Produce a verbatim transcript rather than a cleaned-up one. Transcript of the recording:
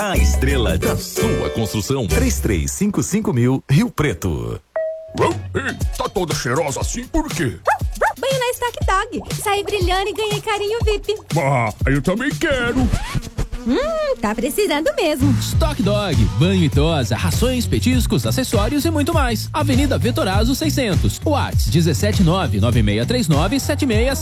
a estrela da sua construção. três três cinco cinco mil, Rio Preto. Ei, tá toda cheirosa assim por quê? Banho na Stock Dog. Saí brilhando e ganhei carinho V I P. Ah, eu também quero. Hum, tá precisando mesmo. Stock Dog, banho e tosa, rações, petiscos, acessórios e muito mais. Avenida Vetorazo seiscentos. WhatsApp um sete nove nove seis três nove sete seis